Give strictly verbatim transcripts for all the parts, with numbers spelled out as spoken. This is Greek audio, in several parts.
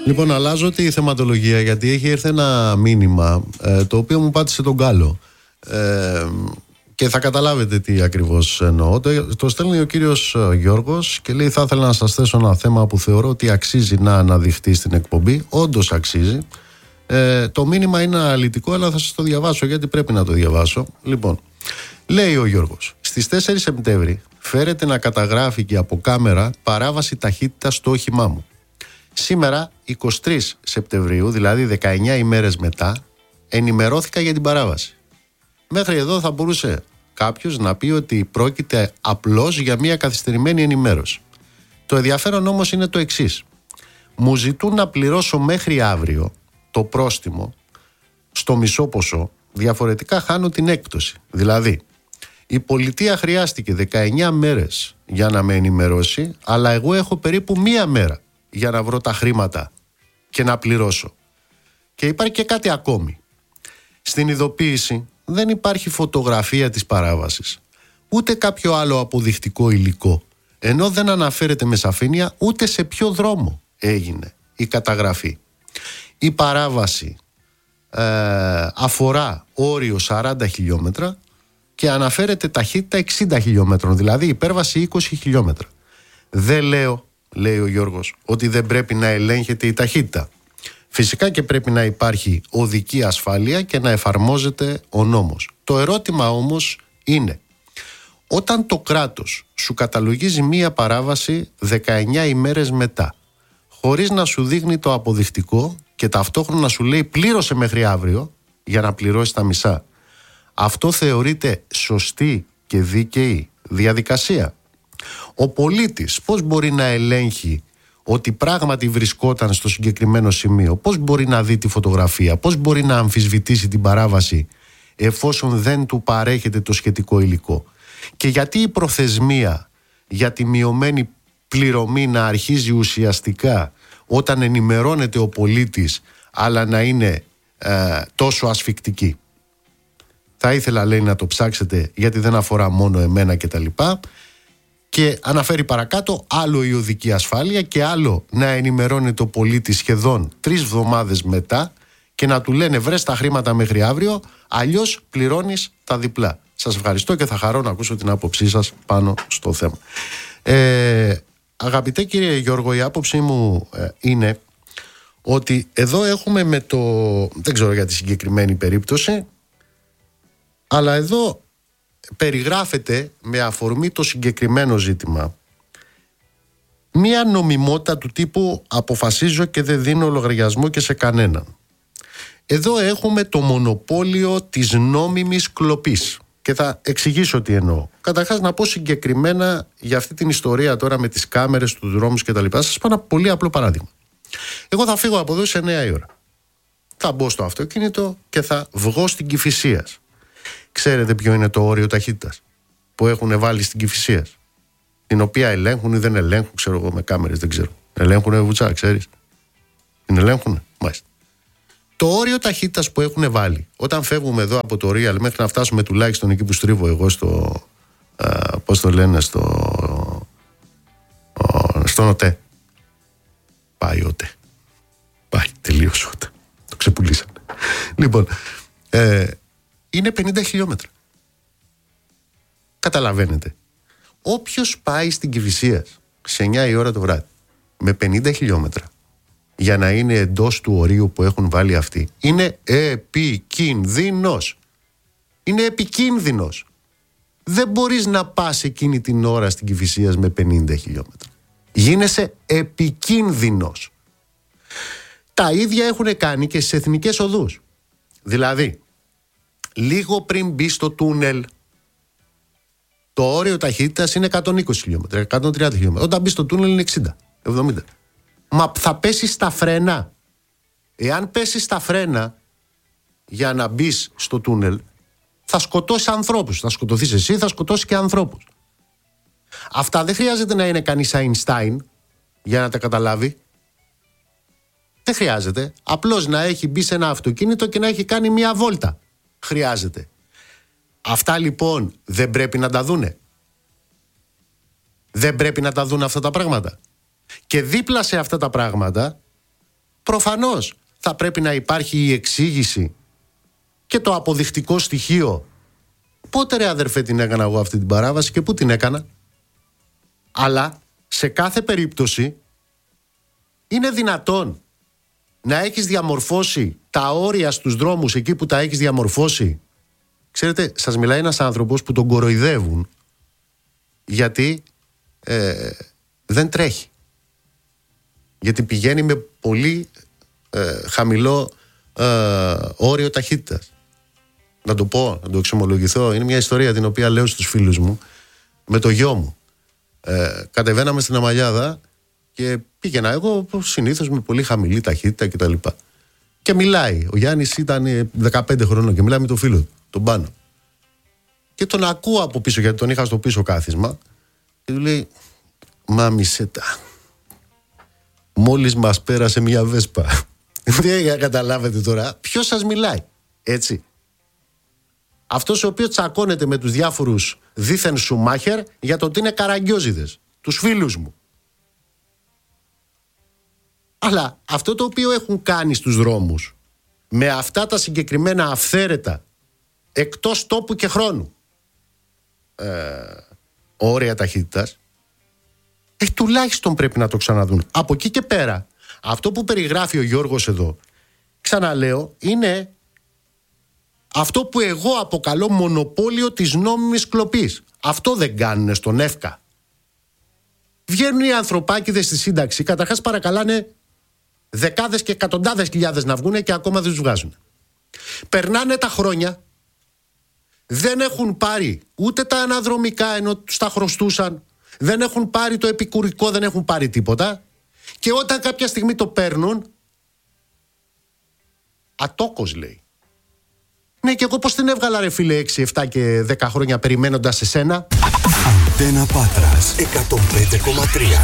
Λοιπόν, αλλάζω τη θεματολογία γιατί έχει έρθει ένα μήνυμα ε, το οποίο μου πάτησε τον κάλο. Ε, και θα καταλάβετε τι ακριβώς εννοώ. Το, το στέλνει ο κύριος Γιώργος και λέει: θα ήθελα να σας θέσω ένα θέμα που θεωρώ ότι αξίζει να αναδειχθεί στην εκπομπή. Όντως αξίζει. Ε, το μήνυμα είναι αναλυτικό, αλλά θα σας το διαβάσω γιατί πρέπει να το διαβάσω. Λοιπόν, λέει ο Γιώργος: στις τέσσερις Σεπτέμβρη φέρεται να καταγράφει και από κάμερα παράβαση ταχύτητας στο όχημά μου. Σήμερα, εικοστή τρίτη Σεπτεμβρίου, δηλαδή δεκαεννιά ημέρες μετά, ενημερώθηκα για την παράβαση. Μέχρι εδώ θα μπορούσε κάποιος να πει ότι πρόκειται απλώς για μια καθυστερημένη ενημέρωση. Το ενδιαφέρον όμως είναι το εξής. Μου ζητούν να πληρώσω μέχρι αύριο το πρόστιμο στο μισό ποσό, διαφορετικά χάνω την έκπτωση. Δηλαδή, η πολιτεία χρειάστηκε δεκαεννιά μέρες για να με ενημερώσει, αλλά εγώ έχω περίπου μία μέρα για να βρω τα χρήματα και να πληρώσω. Και υπάρχει και κάτι ακόμη. Στην ειδοποίηση δεν υπάρχει φωτογραφία της παράβασης, ούτε κάποιο άλλο αποδεικτικό υλικό, ενώ δεν αναφέρεται με σαφήνεια ούτε σε ποιο δρόμο έγινε η καταγραφή. Η παράβαση ε, αφορά όριο σαράντα χιλιόμετρα και αναφέρεται ταχύτητα εξήντα χιλιόμετρων, δηλαδή υπέρβαση είκοσι χιλιόμετρα. Δεν λέω, λέει ο Γιώργος, ότι δεν πρέπει να ελέγχεται η ταχύτητα. Φυσικά και πρέπει να υπάρχει οδική ασφάλεια και να εφαρμόζεται ο νόμος. Το ερώτημα όμως είναι, όταν το κράτος σου καταλογίζει μία παράβαση δεκαεννιά ημέρες μετά, χωρίς να σου δείχνει το αποδεικτικό και ταυτόχρονα σου λέει πλήρωσε μέχρι αύριο για να πληρώσει τα μισά, αυτό θεωρείται σωστή και δίκαιη διαδικασία? Ο πολίτης πώς μπορεί να ελέγχει ότι πράγματι βρισκόταν στο συγκεκριμένο σημείο? Πώς μπορεί να δει τη φωτογραφία? Πώς μπορεί να αμφισβητήσει την παράβαση εφόσον δεν του παρέχεται το σχετικό υλικό? Και γιατί η προθεσμία για τη μειωμένη πληρωμή να αρχίζει ουσιαστικά όταν ενημερώνεται ο πολίτης, αλλά να είναι ε, τόσο ασφικτική? Θα ήθελα, λέει, να το ψάξετε γιατί δεν αφορά μόνο εμένα κτλ. Και αναφέρει παρακάτω, άλλο η οδική ασφάλεια και άλλο να ενημερώνεται ο πολίτης σχεδόν τρεις εβδομάδες μετά και να του λένε βρες τα χρήματα μέχρι αύριο, αλλιώς πληρώνεις τα διπλά. Σας ευχαριστώ και θα χαρώ να ακούσω την άποψή σας πάνω στο θέμα. Ε, αγαπητέ κύριε Γιώργο, η άποψή μου ε, είναι ότι εδώ έχουμε με το, δεν ξέρω για τη συγκεκριμένη περίπτωση, αλλά εδώ περιγράφεται με αφορμή το συγκεκριμένο ζήτημα μία νομιμότητα του τύπου αποφασίζω και δεν δίνω λογαριασμό και σε κανέναν. Εδώ έχουμε το μονοπόλιο της νόμιμης κλοπής και θα εξηγήσω τι εννοώ. Καταρχάς να πω συγκεκριμένα για αυτή την ιστορία τώρα με τις κάμερες, τους δρόμους και τα λοιπά. Σας πω ένα πολύ απλό παράδειγμα. Εγώ θα φύγω από εδώ σε εννιά η ώρα. Θα μπω στο αυτοκίνητο και θα βγω στην Κηφισίας. Ξέρετε ποιο είναι το όριο ταχύτητας που έχουν βάλει στην Κηφισίας, την οποία ελέγχουν ή δεν ελέγχουν, ξέρω εγώ, με κάμερες, δεν ξέρω. Ελέγχουνε βουτσά, ξέρεις? Την ελέγχουνε, μάλιστα. Το όριο ταχύτητας που έχουν βάλει όταν φεύγουμε εδώ από το Real μέχρι να φτάσουμε τουλάχιστον εκεί που στρίβω εγώ στο, α, πώς το λένε, στο α, στον ΟΤΕ. Πάει ΟΤΕ. Πάει, τελείωσε ΟΤΕ. Το ξεπουλήσανε. Λοιπόν, ε, είναι πενήντα χιλιόμετρα. Καταλαβαίνετε. Όποιος πάει στην Κηφισίας σε εννιά η ώρα το βράδυ με πενήντα χιλιόμετρα για να είναι εντός του ορίου που έχουν βάλει αυτοί, είναι επικίνδυνος. Είναι επικίνδυνος. Δεν μπορείς να πας εκείνη την ώρα στην Κηφισίας με πενήντα χιλιόμετρα. Γίνεσαι επικίνδυνος. Τα ίδια έχουν κάνει και στις εθνικές οδούς. Δηλαδή, λίγο πριν μπει στο τούνελ, το όριο ταχύτητας είναι εκατόν είκοσι χιλιόμετρα, εκατόν τριάντα χιλιόμετρα. Όταν μπει στο τούνελ είναι εξήντα, εβδομήντα. Μα θα πέσει στα φρένα. Εάν πέσει στα φρένα για να μπει στο τούνελ, θα σκοτώσει ανθρώπους. Θα σκοτωθείς εσύ, θα σκοτώσει και ανθρώπους. Αυτά δεν χρειάζεται να είναι κανείς Αϊνστάιν για να τα καταλάβει. Δεν χρειάζεται. Απλώς να έχει μπει σε ένα αυτοκίνητο και να έχει κάνει μία βόλτα. Χρειάζεται. Αυτά λοιπόν δεν πρέπει να τα δούνε? Δεν πρέπει να τα δουν αυτά τα πράγματα? Και δίπλα σε αυτά τα πράγματα προφανώς θα πρέπει να υπάρχει η εξήγηση και το αποδεικτικό στοιχείο. Πότε ρε αδερφέ την έκανα εγώ αυτή την παράβαση και πού την έκανα? Αλλά σε κάθε περίπτωση είναι δυνατόν να έχεις διαμορφώσει τα όρια στους δρόμους εκεί που τα έχεις διαμορφώσει. Ξέρετε, σας μιλάει ένας άνθρωπος που τον κοροϊδεύουν γιατί ε, δεν τρέχει. Γιατί πηγαίνει με πολύ ε, χαμηλό ε, όριο ταχύτητας. Να το πω, να το εξομολογηθώ. Είναι μια ιστορία την οποία λέω στους φίλους μου με το γιο μου. Ε, κατεβαίναμε στην Αμαλιάδα και πήγαινα εγώ συνήθως με πολύ χαμηλή ταχύτητα κτλ. Και, και μιλάει. Ο Γιάννης ήταν δεκαπέντε χρονών και μιλάει με τον φίλο του, τον Πάνο. Και τον ακούω από πίσω, γιατί τον είχα στο πίσω κάθισμα, και του λέει: μάμισε τα. Μόλις μας πέρασε μια βέσπα. Δεν καταλάβετε τώρα. Ποιος σας μιλάει? Έτσι. Αυτός ο οποίος τσακώνεται με τους διάφορους δίθεν Σουμάχερ για το ότι είναι καραγκιόζιδες. Τους φίλους μου. Αλλά αυτό το οποίο έχουν κάνει στους δρόμους, με αυτά τα συγκεκριμένα αυθαίρετα, εκτός τόπου και χρόνου, ε, όρια ταχύτητας, ε, τουλάχιστον πρέπει να το ξαναδούν. Από εκεί και πέρα, αυτό που περιγράφει ο Γιώργος εδώ, ξαναλέω, είναι αυτό που εγώ αποκαλώ μονοπόλιο της νόμιμης κλοπής. Αυτό δεν κάνουν στον ΕΦΚΑ. Βγαίνουν οι ανθρωπάκηδες στη σύνταξη, καταρχάς παρακαλάνε δεκάδες και εκατοντάδες χιλιάδες να βγούνε και ακόμα δεν τους βγάζουν. Περνάνε τα χρόνια, δεν έχουν πάρει ούτε τα αναδρομικά ενώ τους τα χρωστούσαν, δεν έχουν πάρει το επικουρικό, δεν έχουν πάρει τίποτα, και όταν κάποια στιγμή το παίρνουν, ατόκος λέει. Ναι, και εγώ πώς την έβγαλα ρε φίλε έξι, επτά και δέκα χρόνια περιμένοντας εσένα. Αντένα Πάτρας εκατόν πέντε κόμμα τρία.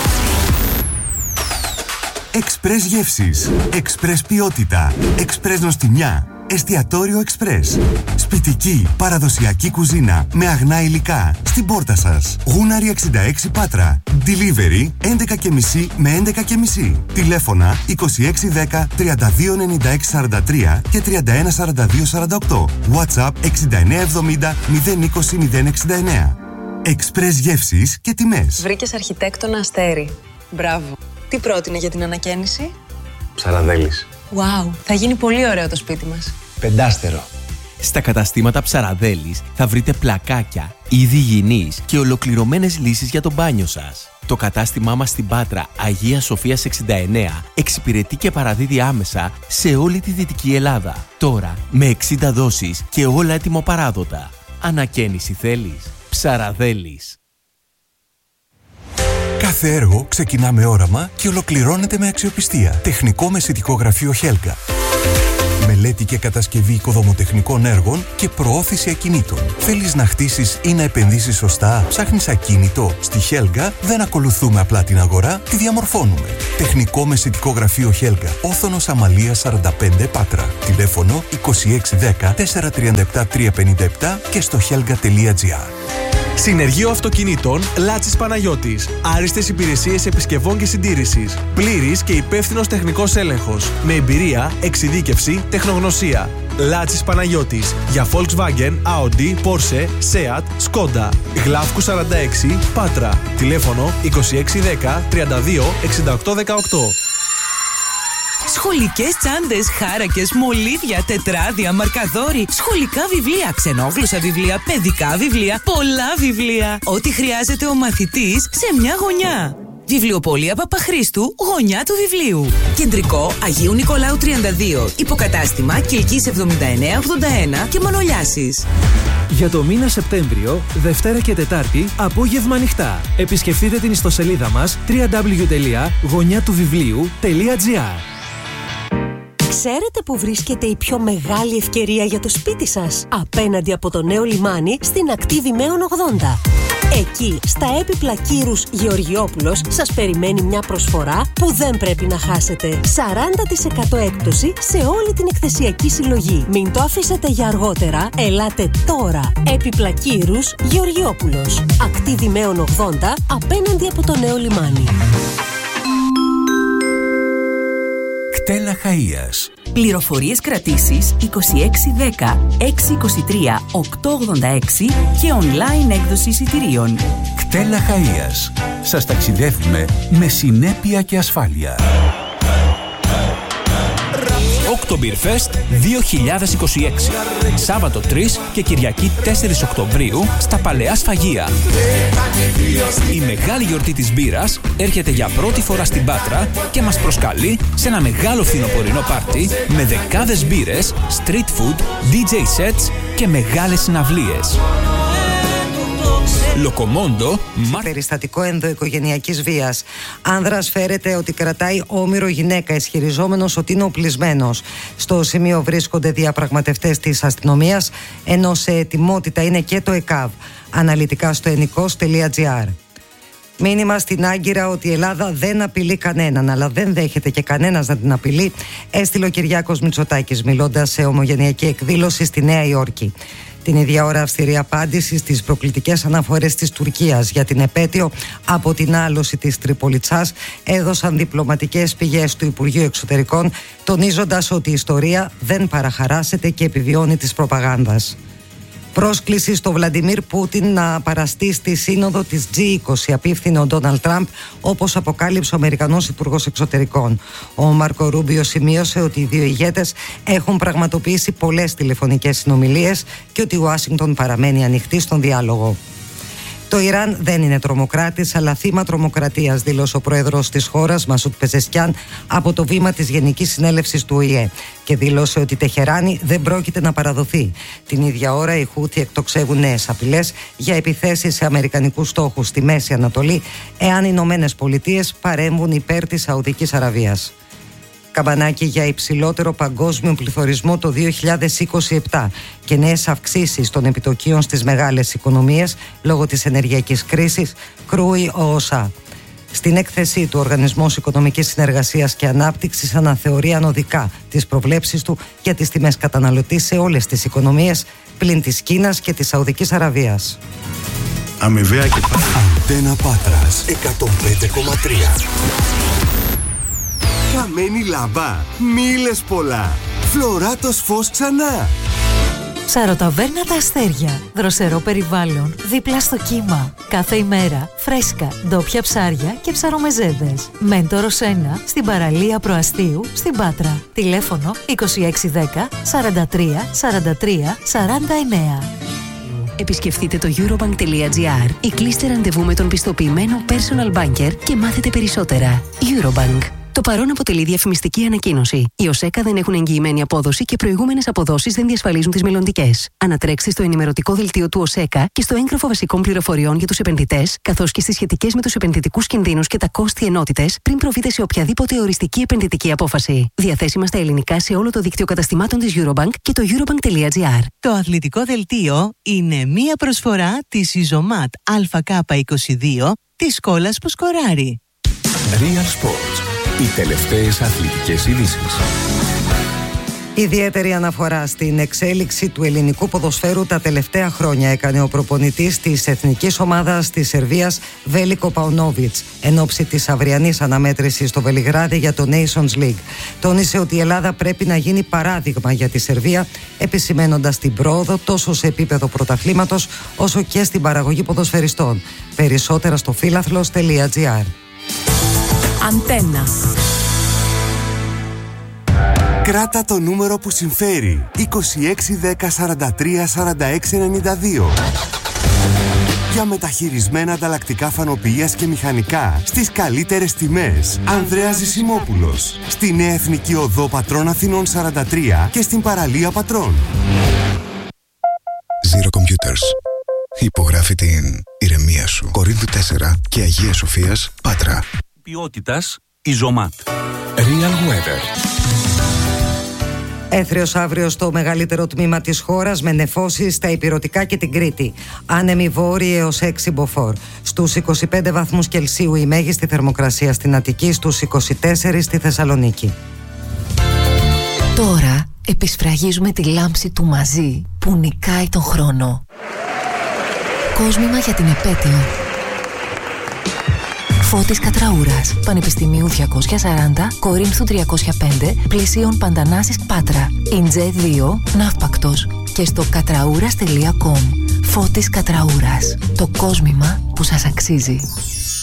Εξπρές γεύσεις, εξπρές ποιότητα, εξπρές νοστιμιά, εστιατόριο εξπρές. Σπιτική, παραδοσιακή κουζίνα με αγνά υλικά στην πόρτα σας. Γούναρη εξήντα έξι Πάτρα. Delivery έντεκα και μισή με έντεκα και μισή. Τηλέφωνα είκοσι έξι δέκα τριάντα δύο ενενήντα έξι σαράντα τρία και τριάντα ένα σαράντα δύο σαράντα οκτώ. WhatsApp εξήντα εννέα εβδομήντα μηδέν είκοσι μηδέν εξήντα εννέα. Εξπρές γεύσεις και τιμές. Βρήκες αρχιτέκτονα Αστέρι. Μπράβο. Τι πρότεινε για την ανακαίνιση? Ψαραδέλης. Wow, θα γίνει πολύ ωραίο το σπίτι μας. Πεντάστερο. Στα καταστήματα Ψαραδέλης θα βρείτε πλακάκια, είδη υγιεινής και ολοκληρωμένες λύσεις για το μπάνιο σας. Το κατάστημά μας στην Πάτρα Αγίας Σοφίας εξήντα εννέα εξυπηρετεί και παραδίδει άμεσα σε όλη τη Δυτική Ελλάδα. Τώρα με εξήντα δόσεις και όλα έτοιμο παράδοτα. Ανακαίνιση θέλεις? Ψαραδέλης. Κάθε έργο ξεκινά με όραμα και ολοκληρώνεται με αξιοπιστία. Τεχνικό μεσητικό γραφείο Χέλγα. Μελέτη και κατασκευή οικοδομοτεχνικών έργων και προώθηση ακινήτων. Θέλεις να χτίσεις ή να επενδύσεις σωστά? Ψάχνεις ακίνητο? Στη Χέλγα δεν ακολουθούμε απλά την αγορά, τη διαμορφώνουμε. Τεχνικό μεσητικό γραφείο Χέλγα. Όθωνος Αμαλίας σαράντα πέντε Πάτρα. Τηλέφωνο είκοσι έξι δέκα τετρακόσια τριάντα επτά τριακόσια πενήντα επτά και στο helga τελεία gr. Συνεργείο Αυτοκινήτων Λάτσης Παναγιώτης. Άριστες υπηρεσίες επισκευών και συντήρησης. Πλήρης και υπεύθυνος τεχνικός έλεγχος. Με εμπειρία, εξειδίκευση, τεχνογνωσία. Λάτσης Παναγιώτης. Για Volkswagen, Audi, Porsche, Seat, Skoda. Γλάφκου σαράντα έξι, Πάτρα. Τηλέφωνο είκοσι έξι δέκα τριάντα δύο εξήντα οκτώ δεκαοκτώ. Σχολικές τσάντες, χάρακες, μολύβια, τετράδια, μαρκαδόροι, σχολικά βιβλία, ξενόγλωσσα βιβλία, παιδικά βιβλία, πολλά βιβλία. Ό,τι χρειάζεται ο μαθητής σε μια γωνιά. Βιβλιοπωλεία Παπαχρήστου, γωνιά του βιβλίου. Κεντρικό Αγίου Νικολάου τριάντα δύο. Υποκατάστημα Κιλκής εβδομήντα εννέα ογδόντα ένα και Μανολιάσης. Για το μήνα Σεπτέμβριο, Δευτέρα και Τετάρτη, απόγευμα ανοιχτά. Επισκεφτείτε την ιστοσελίδα μας double-u double-u double-u τελεία γωνιά του βιβλίου τελεία gr. Ξέρετε που βρίσκεται η πιο μεγάλη ευκαιρία για το σπίτι σας? Απέναντι από το νέο λιμάνι στην ακτή Δημαίων ογδόντα. Εκεί, στα έπιπλα Κύρους Γεωργιόπουλος, σας περιμένει μια προσφορά που δεν πρέπει να χάσετε. σαράντα τοις εκατό έκπτωση σε όλη την εκθεσιακή συλλογή. Μην το αφήσετε για αργότερα, ελάτε τώρα. Έπιπλα Κύρους Γεωργιόπουλος. Ακτή Δημαίων ογδόντα, απέναντι από το νέο λιμάνι. Κτέλα Χαΐας. Πληροφορίες κρατήσεις είκοσι έξι δέκα έξι είκοσι τρία οκτώ ογδόντα έξι και online έκδοση εισιτηρίων. Κτέλα Χαΐας. Σας ταξιδεύουμε με συνέπεια και ασφάλεια. Oktoberfest δύο χιλιάδες είκοσι έξι. Σάββατο τρεις και Κυριακή τέσσερις Οκτωβρίου στα Παλαιά Σφαγεία. Η μεγάλη γιορτή της μπύρας έρχεται για πρώτη φορά στην Πάτρα και μας προσκαλεί σε ένα μεγάλο φθινοπορεινό πάρτι με δεκάδες μπύρες, street food, ντι τζέι sets και μεγάλες συναυλίες. Λοκομόντο, μα... Περιστατικό ενδοοικογενειακής βίας. Άνδρας φέρεται ότι κρατάει όμηρο γυναίκα, ισχυριζόμενος ότι είναι οπλισμένος. Στο σημείο βρίσκονται διαπραγματευτές της αστυνομίας, ενώ σε ετοιμότητα είναι και το ΕΚΑΒ. Αναλυτικά στο ενικός τελεία τζι άρ. Μήνυμα στην Άγκυρα ότι η Ελλάδα δεν απειλεί κανέναν, αλλά δεν δέχεται και κανένας να την απειλεί, έστειλε ο Κυριάκος Μητσοτάκης, μιλώντας σε ομογενειακή εκδήλωση στη Νέα Υόρκη. Την ίδια ώρα αυστηρή απάντηση στις προκλητικές αναφορές της Τουρκίας για την επέτειο από την άλωση της Τριπολιτσάς έδωσαν διπλωματικές πηγές του Υπουργείου Εξωτερικών, τονίζοντας ότι η ιστορία δεν παραχαράσεται και επιβιώνει της προπαγάνδας. Πρόσκληση στο Βλαντιμίρ Πούτιν να παραστεί στη σύνοδο της τζι είκοσι απίφθινε ο Ντόναλντ Τραμπ, όπως αποκάλυψε ο Αμερικανός Υπουργός Εξωτερικών. Ο Μάρκο Ρούμπιο σημείωσε ότι οι δύο ηγέτες έχουν πραγματοποιήσει πολλές τηλεφωνικές συνομιλίες και ότι η Ουάσιγκτον παραμένει ανοιχτή στον διάλογο. Το Ιράν δεν είναι τρομοκράτης, αλλά θύμα τρομοκρατίας, δήλωσε ο πρόεδρος της χώρας, Μασούτ Πεζεσκιάν, από το βήμα της Γενικής Συνέλευσης του Ο Η Ε, και δήλωσε ότι η Τεχεράνη δεν πρόκειται να παραδοθεί. Την ίδια ώρα, οι Χούθι εκτοξεύουν νέες απειλές για επιθέσεις σε αμερικανικούς στόχους στη Μέση Ανατολή, εάν οι Ηνωμένες Πολιτείες παρέμβουν υπέρ της Σαουδικής Αραβίας. Καμπανάκι για υψηλότερο παγκόσμιο πληθωρισμό το δύο χιλιάδες είκοσι επτά και νέες αυξήσεις των επιτοκίων στις μεγάλες οικονομίες λόγω της ενεργειακής κρίσης, κρούει ο ΟΣΑ. Στην έκθεσή του, ο Οργανισμός Οικονομικής Συνεργασίας και Ανάπτυξης αναθεωρεί ανωδικά τις προβλέψεις του για τις τιμές καταναλωτή σε όλες τις οικονομίες πλην της Κίνας και της Σαουδικής Αραβίας. Αμοιβαία και Αντένα Πάτρας εκατόν πέντε κόμμα τρία. Καμένη λάμπα, μίλες πολλά. Φλωράτος φως ξανά. Ψαροταβέρνα Τα Αστέρια. Δροσερό περιβάλλον, δίπλα στο κύμα. Κάθε ημέρα, φρέσκα, ντόπια ψάρια και ψαρομεζέδες. Μέντορος ένα, στην παραλία Προαστίου, στην Πάτρα. Τηλέφωνο είκοσι έξι δέκα σαράντα τρία σαράντα τρία σαράντα εννέα. Επισκεφτείτε το eurobank τελεία τζι άρ ή κλείστε ραντεβού με τον πιστοποιημένο personal banker και μάθετε περισσότερα. Eurobank. Το παρόν αποτελεί διαφημιστική ανακοίνωση. Οι ΟΣΕΚΑ δεν έχουν εγγυημένη απόδοση και προηγούμενες αποδόσεις δεν διασφαλίζουν τις μελλοντικές. Ανατρέξτε στο ενημερωτικό δελτίο του ΟΣΕΚΑ και στο έγγραφο βασικών πληροφοριών για τους επενδυτές, καθώς και στις σχετικές με τους επενδυτικούς κινδύνους και τα κόστη ενότητες, πριν προβείτε σε οποιαδήποτε οριστική επενδυτική απόφαση. Διαθέσιμα στα ελληνικά σε όλο το δίκτυο καταστημάτων της Eurobank και το eurobank τελεία τζι άρ. Το αθλητικό δελτίο είναι μία προσφορά της Ιζωμάτ Α Κ είκοσι δύο της κόλλας που σκοράρει. Real Sports. Οι τελευταίες αθλητικές ειδήσεις. Ιδιαίτερη αναφορά στην εξέλιξη του ελληνικού ποδοσφαίρου τα τελευταία χρόνια έκανε ο προπονητής της εθνικής ομάδας της Σερβίας, Βέλικο Παουνόβιτς, εν ώψη της αυριανής αναμέτρησης στο Βελιγράδι για το Nations League. Τόνισε ότι η Ελλάδα πρέπει να γίνει παράδειγμα για τη Σερβία, επισημένοντας την πρόοδο τόσο σε επίπεδο πρωταθλήματος όσο και στην παραγωγή ποδοσφαιριστών. Περισσότερα στο φίλαθλος τελεία τζι άρ. Αντένα. Κράτα το νούμερο που συμφέρει. είκοσι έξι δέκα σαράντα τρία σαράντα έξι ενενήντα δύο. Για μεταχειρισμένα ανταλλακτικά φανοποιίας και μηχανικά στις καλύτερες τιμές. Ανδρέας Ζησιμόπουλος. Στη Νέα Εθνική Οδό Πατρών Αθηνών σαράντα τρία και στην παραλία Πατρών. Zero Computers. Υπογράφει την ηρεμία σου. Κορίνθου τέσσερα και Αγίας Σοφίας, Πάτρα. Ποιότητας Ιζωμάτ. Real Weather. Έθριος αύριο στο μεγαλύτερο τμήμα της χώρας με νεφώσεις στα Ηπειρωτικά και την Κρήτη. Άνεμοι βόρειοι έως έξι μποφόρ. Στους είκοσι πέντε βαθμούς Κελσίου η μέγιστη θερμοκρασία στην Αττική, στους είκοσι τέσσερα στη Θεσσαλονίκη. Τώρα επισφραγίζουμε τη λάμψη του μαζί που νικάει τον χρόνο. Κόσμημα για την επέτειο. Φώτης Κατραούρας, Πανεπιστημίου διακόσια σαράντα, Κορίνθου τριακόσια πέντε, πλησίον Παντανάσης Πάτρα. Ιντζέ δύο, ναύπακτος. Και στο κατραούρας τελεία κομ. Φώτης Κατραούρας. Το κόσμημα που σας αξίζει.